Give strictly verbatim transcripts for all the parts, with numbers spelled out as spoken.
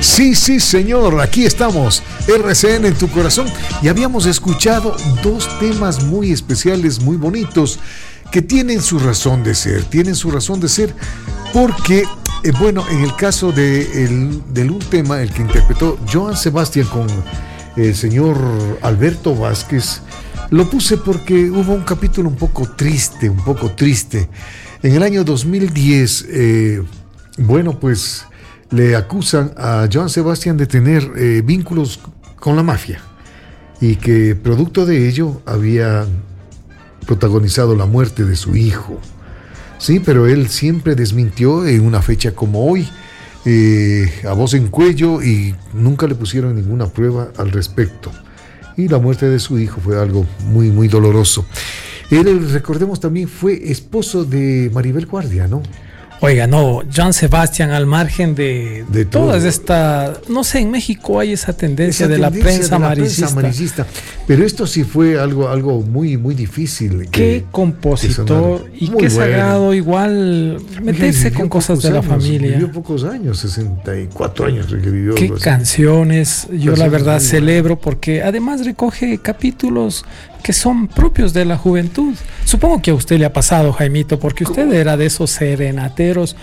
Sí, sí, señor, aquí estamos, R C N en tu corazón, y habíamos escuchado dos temas muy especiales, muy bonitos, que tienen su razón de ser, tienen su razón de ser, porque, eh, bueno, en el caso de, el, de un tema, el que interpretó Joan Sebastián con el señor Alberto Vázquez, lo puse porque hubo un capítulo un poco triste, un poco triste. En el año dos mil diez, eh, bueno, pues le acusan a Joan Sebastián de tener eh, vínculos con la mafia y que producto de ello había protagonizado la muerte de su hijo. Sí, pero él siempre desmintió en una fecha como hoy, eh, a voz en cuello, y nunca le pusieron ninguna prueba al respecto. Y la muerte de su hijo fue algo muy, muy doloroso. Él, recordemos, también fue esposo de Maribel Guardia, ¿no? Oiga, no, Joan Sebastián, al margen de, de todas estas, no sé, en México hay esa tendencia, esa de, tendencia la prensa de la amarillista. prensa amarillista. Pero esto sí fue algo, algo muy, muy difícil. Qué que, compositor que y qué bueno. Sagrado, igual meterse vivió con cosas de la años, familia. Vivió pocos años, sesenta y cuatro años que vivió. Qué canciones, yo la verdad muy celebro bueno. Porque además recoge capítulos que son propios de la juventud. Supongo que a usted le ha pasado, Jaimito, porque usted ¿Cómo? Era de esos serenateros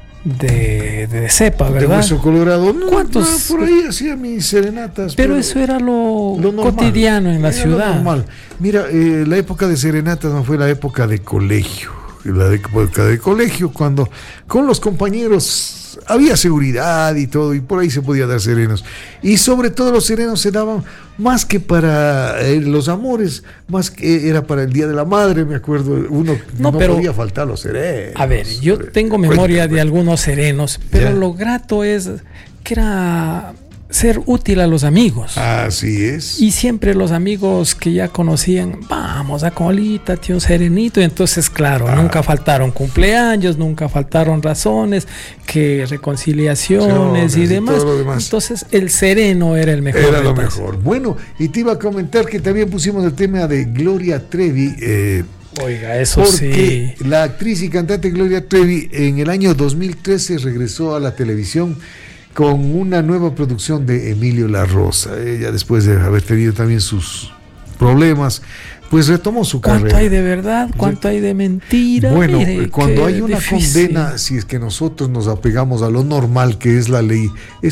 de, de cepa, ¿verdad? De hueso colorado. No, ¿Cuántos? No, por ahí hacía mis serenatas. Pero, pero eso era lo, lo cotidiano en la era ciudad. Lo normal. Mira, eh, la época de serenatas no fue la época de colegio. La época de colegio, cuando con los compañeros había seguridad y todo, y por ahí se podía dar serenos. Y sobre todo los serenos se daban más que para eh, los amores, más que era para el Día de la Madre, me acuerdo. Uno no, no pero, podía faltar los serenos. A ver, yo tengo memoria cuenta, de algunos serenos, pero ya. Lo grato es que era ser útil a los amigos. Así es. Y siempre los amigos que ya conocían, vamos a colita, tío, un serenito. Y entonces, claro, ah. nunca faltaron cumpleaños, nunca faltaron razones, que reconciliaciones sí, y, demás. y demás. Entonces, el sereno era el mejor. Era lo mejor. Bueno, y te iba a comentar que también pusimos el tema de Gloria Trevi. Eh, Oiga, eso porque sí. La actriz y cantante Gloria Trevi en el año dos mil trece regresó a la televisión con una nueva producción de Emilio La Rosa. Ella, después de haber tenido también sus problemas, pues retomó su ¿Cuánto carrera. ¿Cuánto hay de verdad? ¿Cuánto hay de mentira? Bueno, Mire, cuando hay una difícil. condena, si es que nosotros nos apegamos a lo normal que es la ley,